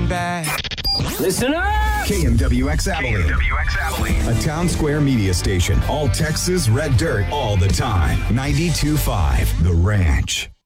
back. Listen up! KMWX Abilene. A town square media station. All Texas red dirt all the time. 92.5 The Ranch.